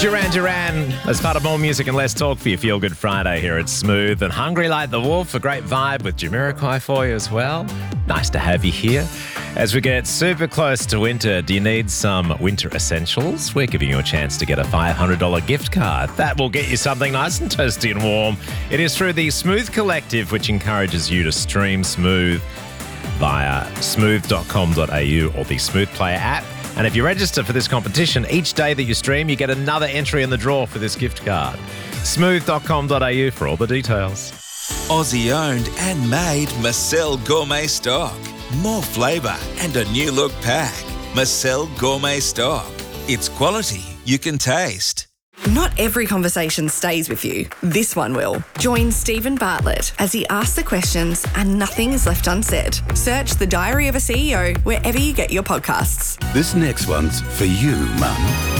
Duran Duran as part of More Music and Less Talk for your Feel Good Friday here at Smooth. And Hungry Like the Wolf, a great vibe with Jamiroquai for you as well. Nice to have you here. As we get super close to winter, do you need some winter essentials? We're giving you a chance to get a $500 gift card. That will get you something nice and toasty and warm. It is through the Smooth Collective, which encourages you to stream Smooth via smooth.com.au or the Smooth Player app. And if you register for this competition, each day that you stream, you get another entry in the draw for this gift card. Smooth.com.au for all the details. Aussie owned and made Marcel Gourmet Stock. More flavour and a new look pack. Marcel Gourmet Stock. It's quality you can taste. Not every conversation stays with you. This one will. Join Stephen Bartlett as he asks the questions and nothing is left unsaid. Search The Diary of a CEO wherever you get your podcasts. This next one's for you, Mum.